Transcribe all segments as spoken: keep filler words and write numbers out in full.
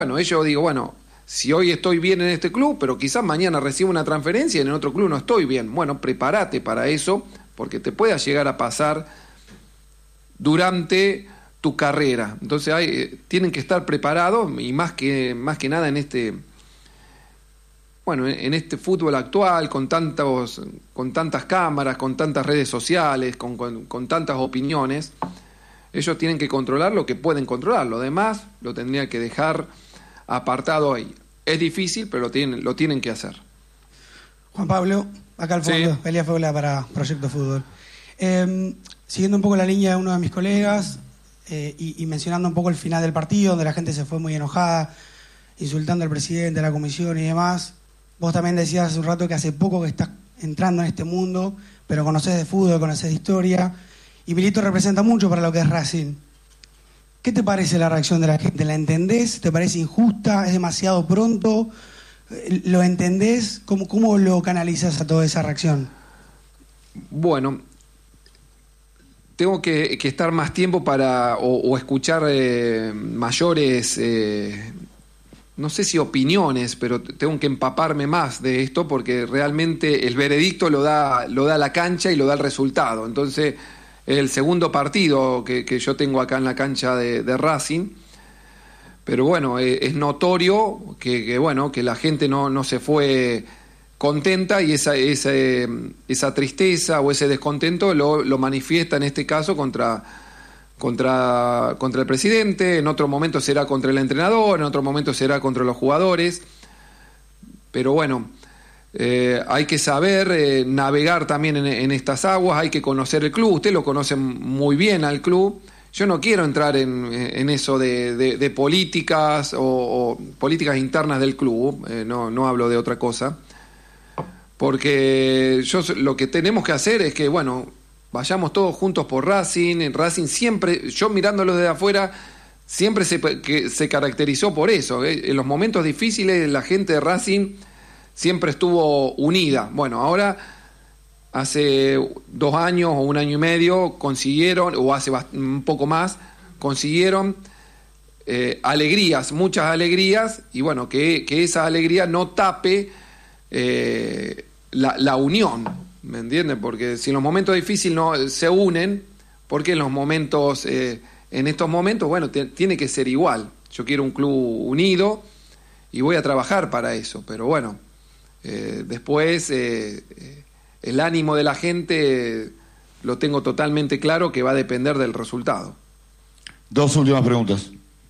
bueno, ellos digo, bueno, si hoy estoy bien en este club, pero quizás mañana recibo una transferencia y en el otro club no estoy bien. Bueno, prepárate para eso, porque te pueda llegar a pasar durante tu carrera. Entonces hay, tienen que estar preparados, y más que, más que nada en este, bueno, en este fútbol actual, con tantos, con tantas cámaras, con tantas redes sociales, con, con, con tantas opiniones, ellos tienen que controlar lo que pueden controlar. Lo demás lo tendrían que dejar apartado ahí. Es difícil, pero lo tienen, lo tienen que hacer. Juan Pablo, acá al fondo, sí. Elías Febula para Proyecto Fútbol. Eh, siguiendo un poco la línea de uno de mis colegas eh, y, y mencionando un poco el final del partido, donde la gente se fue muy enojada, insultando al presidente, a la comisión y demás. Vos también decías hace un rato que hace poco que estás entrando en este mundo, pero conocés de fútbol, conocés de historia, y Milito representa mucho para lo que es Racing. ¿Qué te parece la reacción de la gente? ¿La entendés? ¿Te parece injusta? ¿Es demasiado pronto? ¿Lo entendés? ¿Cómo, cómo lo canalizas a toda esa reacción? Bueno, tengo que, que estar más tiempo para o, o escuchar eh, mayores, eh, no sé si opiniones, pero tengo que empaparme más de esto, porque realmente el veredicto lo da, lo da la cancha y lo da el resultado. Entonces, es el segundo partido que, que yo tengo acá en la cancha de, de Racing, pero bueno, eh, es notorio que, que, bueno, que la gente no, no se fue contenta, y esa, esa, esa tristeza o ese descontento lo, lo manifiesta en este caso contra, contra, contra el presidente. En otro momento será contra el entrenador, en otro momento será contra los jugadores, pero bueno, eh, hay que saber eh, navegar también en, en estas aguas, hay que conocer el club. Usted lo conoce muy bien al club. Yo no quiero entrar en, en eso de, de, de políticas o, o políticas internas del club, eh, no, no hablo de otra cosa, porque yo, lo que tenemos que hacer es que, bueno, vayamos todos juntos por Racing. En Racing siempre, yo mirándolo desde afuera, siempre se, que se caracterizó por eso, ¿eh? En los momentos difíciles la gente de Racing siempre estuvo unida. Bueno, ahora hace dos años o un año y medio consiguieron, o hace un poco más, consiguieron eh, alegrías, muchas alegrías, y bueno, que, que esa alegría no tape eh, la, la unión, ¿me entiendes? Porque si en los momentos difíciles no se unen, porque en los momentos, eh, en estos momentos, bueno, te, tiene que ser igual. Yo quiero un club unido y voy a trabajar para eso, pero bueno, eh, después eh, eh, el ánimo de la gente eh, lo tengo totalmente claro que va a depender del resultado. Dos últimas preguntas.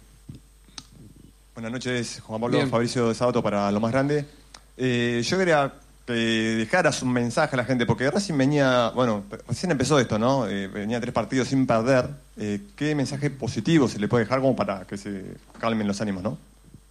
Buenas noches, Juan Pablo. Bien. Fabricio de Sábato para Lo Más Grande. Eh, yo quería que dejaras un mensaje a la gente, porque Racing venía, bueno, recién empezó esto, ¿no? Eh, venía tres partidos sin perder. Eh, ¿Qué mensaje positivo se le puede dejar como para que se calmen los ánimos, no?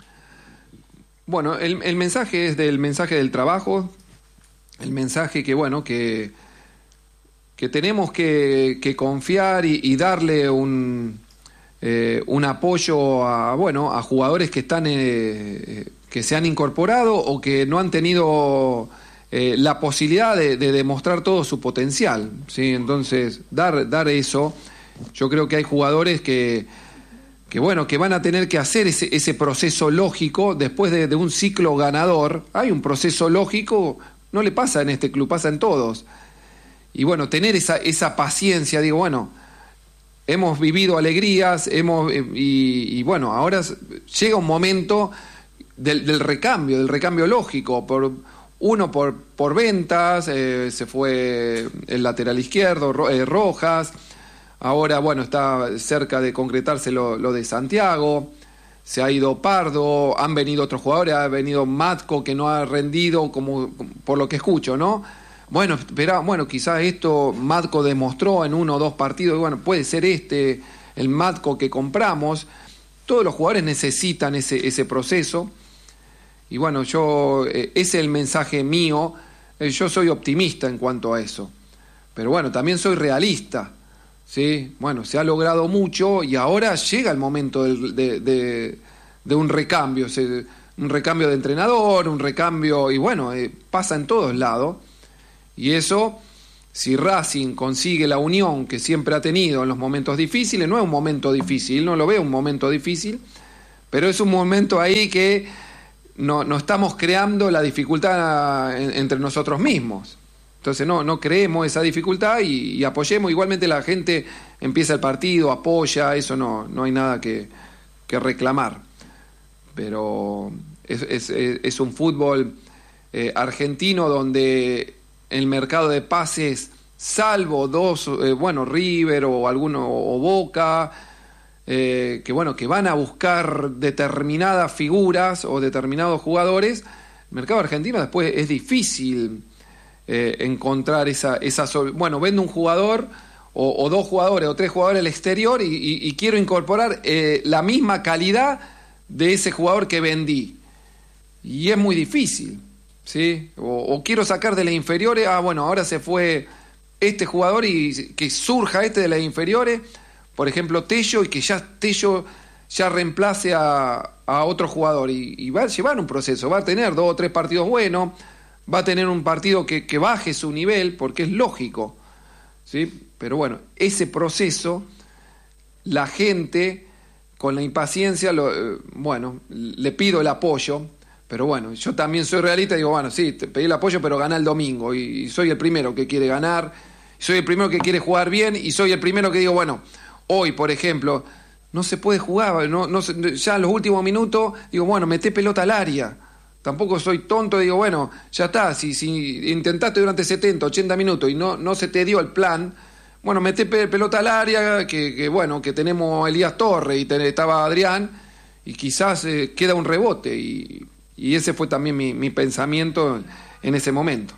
Bueno, el, el mensaje es del mensaje del trabajo, el mensaje que, bueno, que, que tenemos que, que confiar y, y darle un, eh, un apoyo a, bueno, a jugadores que están eh, que se han incorporado o que no han tenido eh, la posibilidad de, de demostrar todo su potencial, ¿sí? Entonces, dar, dar eso. Yo creo que hay jugadores que que bueno, que van a tener que hacer ese, ese proceso lógico después de, de un ciclo ganador. Hay un proceso lógico, no le pasa en este club, pasa en todos. Y bueno, tener esa, esa paciencia, digo, bueno, hemos vivido alegrías, hemos y, y bueno, ahora llega un momento del, del recambio, del recambio lógico, por uno por, por ventas, eh, se fue el lateral izquierdo, Ro, eh, Rojas. Ahora, bueno, está cerca de concretarse lo, lo de Santiago, se ha ido Pardo, han venido otros jugadores, ha venido Matco, que no ha rendido, como por lo que escucho, ¿no? Bueno, espera, bueno, quizás esto Matco demostró en uno o dos partidos, y bueno, puede ser este el Matco que compramos. Todos los jugadores necesitan ese, ese proceso, y bueno, yo, eh, ese es el mensaje mío. Eh, yo soy optimista en cuanto a eso, pero bueno, también soy realista. Sí, bueno, se ha logrado mucho y ahora llega el momento de, de, de, de un recambio, se, un recambio de entrenador, un recambio, y bueno, eh, pasa en todos lados. Y eso, si Racing consigue la unión que siempre ha tenido en los momentos difíciles, no es un momento difícil, no lo veo un momento difícil, pero es un momento ahí que no, no estamos creando la dificultad en, entre nosotros mismos. Entonces no, no creemos esa dificultad y, y apoyemos. Igualmente la gente empieza el partido, apoya, eso no, no hay nada que, que reclamar. Pero es, es, es un fútbol eh, argentino donde el mercado de pases, salvo dos, eh, bueno, River o alguno o Boca, eh, que bueno, que van a buscar determinadas figuras o determinados jugadores, el mercado argentino después es difícil eh, encontrar esa, esa, bueno, vendo un jugador o, o dos jugadores o tres jugadores al exterior y, y, y quiero incorporar eh, la misma calidad de ese jugador que vendí. Y es muy difícil, ¿sí? O, o quiero sacar de las inferiores, ah, bueno, ahora se fue este jugador y que surja este de las inferiores, por ejemplo Tello, y que ya Tello ya reemplace a, a otro jugador. Y, y va a llevar un proceso, va a tener dos o tres partidos buenos, va a tener un partido que, que baje su nivel, porque es lógico, ¿sí? Pero bueno, ese proceso, la gente con la impaciencia, lo, eh, bueno, le pido el apoyo, pero bueno, yo también soy realista y digo, bueno, sí, te pedí el apoyo, pero ganá el domingo, y, y soy el primero que quiere ganar, soy el primero que quiere jugar bien, y soy el primero que digo, bueno, hoy, por ejemplo, no se puede jugar, no, no se, ya en los últimos minutos, digo, bueno, meté pelota al área. Tampoco soy tonto, digo, bueno, ya está, si, si intentaste durante setenta, ochenta minutos y no, no se te dio el plan, bueno, meté pelota al área, que, que bueno, que tenemos Elías Torres y ten, estaba Adrián, y quizás eh, queda un rebote, y, y ese fue también mi, mi pensamiento en ese momento.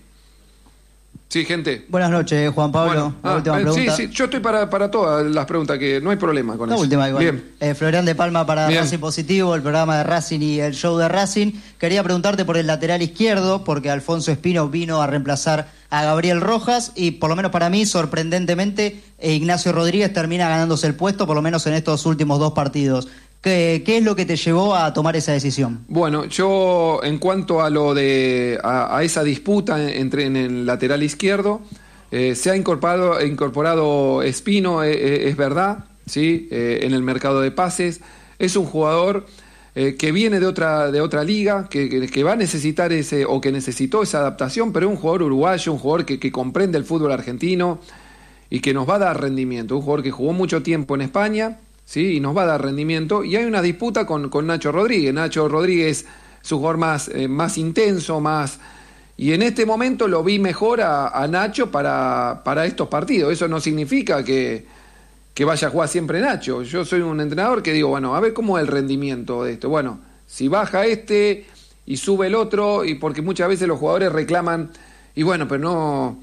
Sí, gente. Buenas noches, Juan Pablo. Bueno, la ah, última pregunta. Sí, sí, yo estoy para, para todas las preguntas, que no hay problema con la eso. última igual. Bien. Eh, Florian de Palma para Bien. Racing Positivo, el programa de Racing y el show de Racing. Quería preguntarte por el lateral izquierdo, porque Alfonso Espino vino a reemplazar a Gabriel Rojas y por lo menos para mí, sorprendentemente, Ignacio Rodríguez termina ganándose el puesto, por lo menos en estos últimos dos partidos. ¿Qué, qué es lo que te llevó a tomar esa decisión? Bueno, yo en cuanto a lo de a, a esa disputa entre en el lateral izquierdo, eh, se ha incorporado incorporado Espino, eh, eh, es verdad, sí, eh, en el mercado de pases. Es un jugador eh, que viene de otra de otra liga, que, que, que va a necesitar ese o que necesitó esa adaptación, pero es un jugador uruguayo, un jugador que, que comprende el fútbol argentino y que nos va a dar rendimiento. Un jugador que jugó mucho tiempo en España. ¿Sí? Y nos va a dar rendimiento. Y hay una disputa con, con Nacho Rodríguez. Nacho Rodríguez es un jugador más, eh, más intenso, más... Y en este momento lo vi mejor a, a Nacho para, para estos partidos. Eso no significa que, que vaya a jugar siempre Nacho. Yo soy un entrenador que digo, bueno, a ver cómo es el rendimiento de esto. Bueno, si baja este y sube el otro, y porque muchas veces los jugadores reclaman, y bueno, pero no,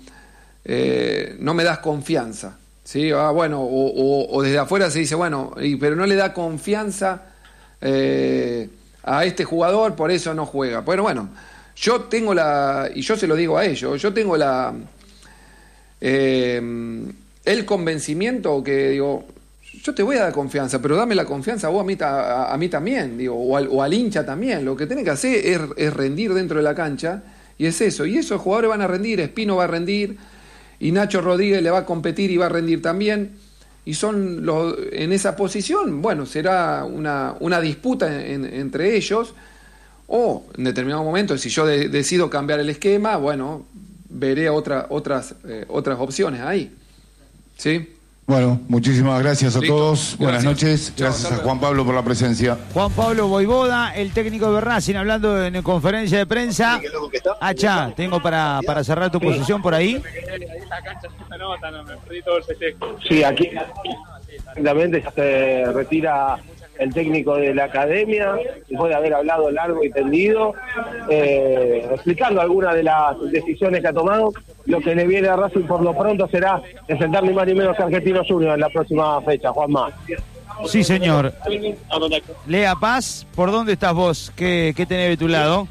eh, no me das confianza. Sí, ah, bueno, o, o, o desde afuera se dice, bueno, y, pero no le da confianza eh, a este jugador, por eso no juega. Bueno, bueno, yo tengo la, y yo se lo digo a ellos, yo tengo la eh, el convencimiento que digo, yo te voy a dar confianza, pero dame la confianza vos a mí, a, a mí también, digo, o al, o al hincha también. Lo que tenés que hacer es, es rendir dentro de la cancha, y es eso, y esos jugadores van a rendir, Espino va a rendir, y Nacho Rodríguez le va a competir y va a rendir también, y son los, en esa posición, bueno, será una, una disputa en, en, entre ellos, o en determinado momento, si yo de, decido cambiar el esquema, bueno, veré otra, otras, eh, otras opciones ahí. ¿Sí? Bueno, muchísimas gracias a Listo. todos. Buenas Gracias. noches. Chao, Gracias hasta a luego. Juan Pablo por la presencia. Juan Pablo Voivoda, el técnico de Racing, hablando en conferencia de prensa. Hacha, tengo para, para cerrar tu posición por ahí. Sí, aquí exactamente ya se retira el técnico de la academia, después de haber hablado largo y tendido, eh, explicando algunas de las decisiones que ha tomado. Lo que le viene a Racing por lo pronto será enfrentar ni más ni menos que Argentinos Juniors en la próxima fecha, Juanma. Sí, señor. Lea Paz, ¿por dónde estás vos? ¿Qué, qué tenés de tu lado?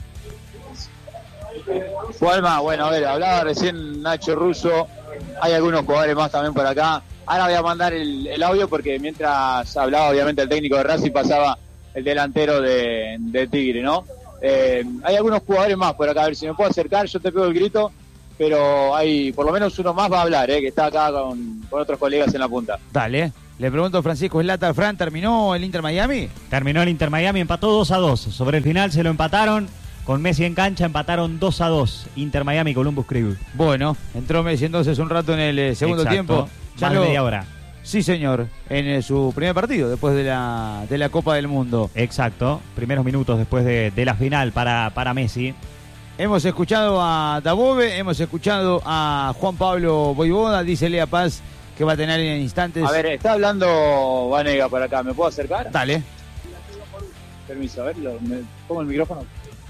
Juanma, bueno, a ver, hablaba recién Nacho Russo, hay algunos jugadores más también por acá. Ahora voy a mandar el, el audio porque mientras hablaba obviamente el técnico de Racing pasaba el delantero de, de Tigre, ¿no? Eh, hay algunos jugadores más por acá, a ver si me puedo acercar, yo te pego el grito, pero hay por lo menos uno más va a hablar, ¿eh? Que está acá con, con otros colegas en la punta. Dale. Le pregunto a Francisco Eslata, Fran, ¿terminó el Inter Miami? Terminó el Inter Miami, empató dos a dos. Sobre el final se lo empataron. Con Messi en cancha empataron dos a dos. Inter Miami, Columbus Crew. Bueno, entró Messi entonces un rato en el eh, segundo Exacto. tiempo. Ya Más lo... de media hora. Sí, señor, en eh, su primer partido después de la, de la Copa del Mundo. Exacto, primeros minutos después de, de la final para, para Messi. Hemos escuchado a Dabove, hemos escuchado a Juan Pablo Voivoda, dice Lea Paz que va a tener en instantes. A ver, está hablando Vanega por acá, ¿me puedo acercar? Dale. Permiso, a ver, lo, me pongo el micrófono.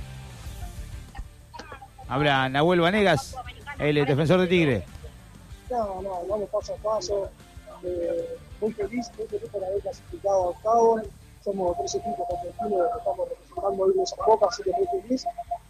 Habla Nahuel Vanegas, el defensor de Tigre. No, no, vamos paso a paso. Eh, muy feliz, muy feliz por haber clasificado a octavos. Somos tres equipos competitivos que estamos representando hoy en esa copa, así que muy feliz.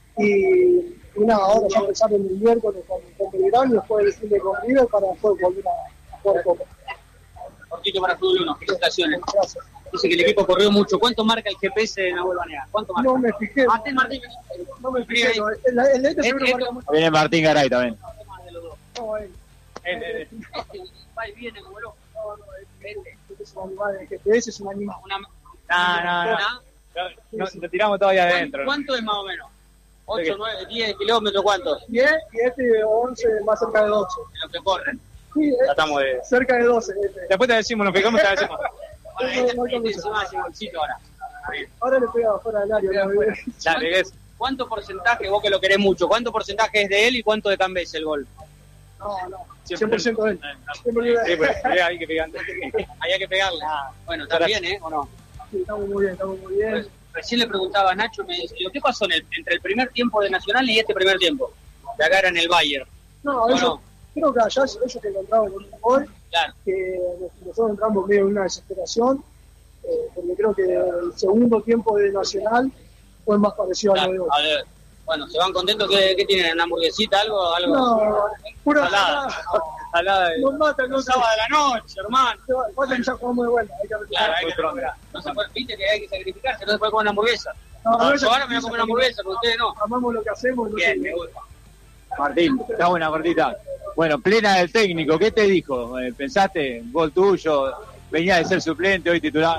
Y, y nada, ahora ya empezar el miércoles con, con Belgrano y después el fin de con River para después volver a jugar copa. Cortito para Fútbol uno, felicitaciones. Gracias. Dice que el equipo corrió mucho. ¿Cuánto marca el G P S de Nahuel Banega? ¿Cuánto marca? No me fijé. Martín, Martín. No me fijé. No, el, el, el, el, el, Viene Martín Garay también. No, él. El, el, el. Va y viene, como loco. No, no, es un animal, el G P S es un animal. Una... No, no, no. ¿No? Lo tiramos todavía adentro. ¿Cuánto es más o menos? ¿ocho, nueve, diez kilómetros? ¿Cuántos? diez y este once, más cerca de doce. De lo que corren. Sí, Tratamos de... cerca de doce. Este. Después te decimos, nos fijamos y te decimos. Bueno, este, no, este encima hace bolsito ahora. Ahora le pega fuera del área. Dale, es. ¿Cuánto porcentaje, vos que lo querés mucho, cuánto porcentaje es de él y cuánto de Cambés el gol? No, no, cien por ciento de él. Sí, pues hay que pegarle. Ahí hay que pegarle. Bueno, ¿está bien, eh? ¿O no? Sí, estamos muy bien, estamos muy bien. Pues, recién le preguntaba a Nacho, me decía, ¿qué pasó en el, entre el primer tiempo de Nacional y este primer tiempo? De acá era en el Bayern. No, ellos, no? creo que allá ellos que encontraron con un gol, claro. que nosotros entramos medio en una desesperación, eh, porque creo que el segundo tiempo de Nacional fue más parecido claro, a lo de hoy. A ver, bueno, ¿se van contentos? ¿Qué, qué tienen? ¿Una hamburguesita? ¿Algo? algo? No, pura salada. Salada de... Nos matan, no sábado de la noche, hermano. Matan ya jugamos de vuelta. Hay que claro, hay que no se puede, viste que hay que sacrificarse, no se puede comer una hamburguesa. No, no, yo ahora me voy a comer una hamburguesa, pero ustedes no. Amamos lo que hacemos. No bien, sé. me gusta. Martín, está buena cortita. Bueno, plena del técnico, ¿qué te dijo? ¿Pensaste? Gol tuyo, venía de ser suplente, hoy titular.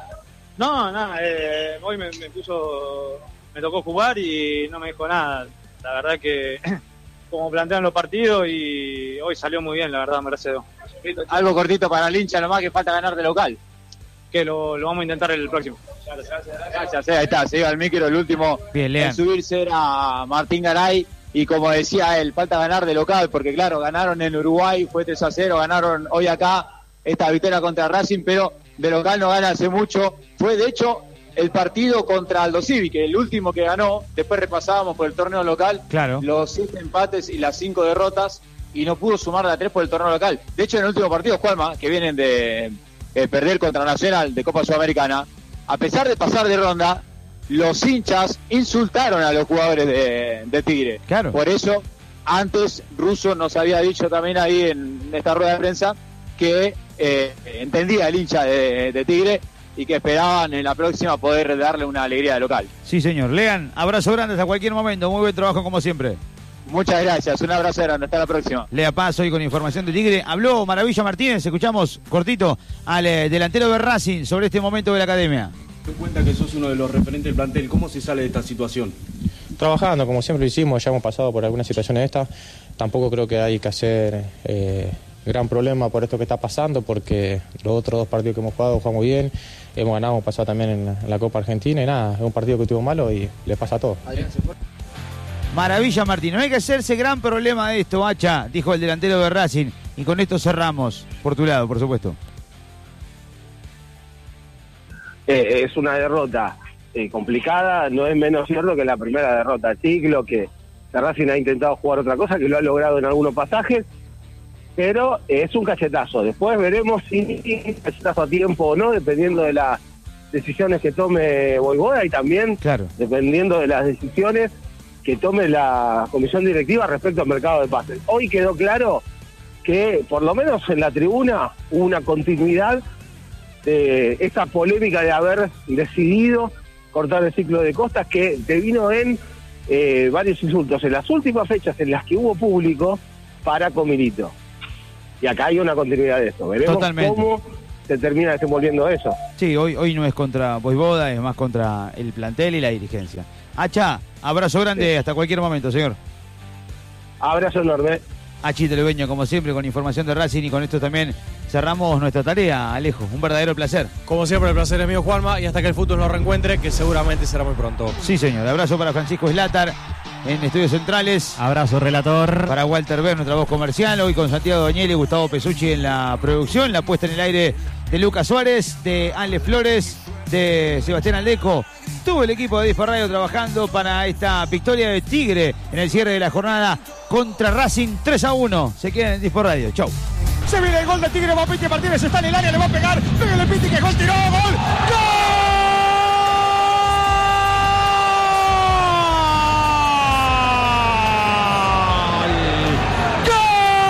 No, nada, eh, hoy me, me puso, me tocó jugar y no me dijo nada. La verdad que como plantean los partidos y hoy salió muy bien, la verdad, me gracias a Dios. Algo cortito para el hincha nomás, que falta ganar de local. Que lo, lo vamos a intentar el próximo. Gracias, gracias, ahí está, se iba el micro, el último bien, en subirse era Martín Garay. Y como decía él, falta ganar de local, porque claro, ganaron en Uruguay, fue tres a cero, ganaron hoy acá esta victoria contra Racing, pero de local no gana hace mucho. Fue de hecho el partido contra Aldo Civi, que el último que ganó, después repasábamos por el torneo local, claro. los siete empates y las cinco derrotas, y no pudo sumar la tres por el torneo local. De hecho, en el último partido, Juanma, que vienen de eh, perder contra Nacional de Copa Sudamericana, a pesar de pasar de ronda, los hinchas insultaron a los jugadores de, de Tigre. Claro. Por eso, antes Russo nos había dicho también ahí en esta rueda de prensa que eh, entendía el hincha de, de Tigre y que esperaban en la próxima poder darle una alegría de local. Sí, señor. Lean, abrazo grande hasta cualquier momento. Muy buen trabajo como siempre. Muchas gracias. Un abrazo grande. Hasta la próxima. Lea Paz hoy con información de Tigre. Habló Maravilla Martínez. Escuchamos cortito al eh, delantero de Racing sobre este momento de la academia. Te cuenta que sos uno de los referentes del plantel. ¿Cómo se sale de esta situación? Trabajando, como siempre lo hicimos, ya hemos pasado por algunas situaciones de estas. Tampoco creo que hay que hacer eh, gran problema por esto que está pasando, porque los otros dos partidos que hemos jugado jugamos bien, hemos ganado, hemos pasado también en la, en la Copa Argentina y nada, es un partido que estuvo malo y le pasa a todos. Maravilla Martín, no hay que hacerse gran problema de esto, Hacha, dijo el delantero de Racing, y con esto cerramos, por tu lado, por supuesto. Eh, es una derrota eh, complicada, no es menos cierto que la primera derrota del ciclo, que Racing ha intentado jugar otra cosa, que lo ha logrado en algunos pasajes, pero eh, es un cachetazo. Después veremos si es cachetazo a tiempo o no, dependiendo de las decisiones que tome Voivoda y también claro. dependiendo de las decisiones que tome la comisión directiva respecto al mercado de pases. Hoy quedó claro que, por lo menos en la tribuna, hubo una continuidad de esa polémica de haber decidido cortar el ciclo de Costas, que devino en eh, varios insultos en las últimas fechas en las que hubo público para Comilito. Y acá hay una continuidad de esto. Veremos Totalmente. cómo se termina desenvolviendo eso. Sí, hoy, hoy no es contra Voivoda, es más contra el plantel y la dirigencia. Hacha, abrazo grande, sí. Hasta cualquier momento, señor. Abrazo enorme. Achito Leveño, como siempre, con información de Racing, y con esto también cerramos nuestra tarea, Alejo. Un verdadero placer. Como siempre, el placer es mío, Juanma, y hasta que el fútbol nos reencuentre, que seguramente será muy pronto. Sí, señor. Abrazo para Francisco Slatar en Estudios Centrales. Abrazo, relator. Para Walter Ver, nuestra voz comercial. Hoy con Santiago Doñel y Gustavo Pesucci en la producción. La puesta en el aire de Lucas Suárez, de Anle Flores, de Sebastián Aldeco. Tuvo el equipo de Dispo Radio trabajando para esta victoria de Tigre en el cierre de la jornada contra Racing. Tres a uno. Se quedan en Dispo Radio. Chau. Se viene el gol de Tigre. Va Piti Martínez. Está en el área. Le va a pegar. Pégale Piti, que gol tiró. ¡Gol! ¡Gol!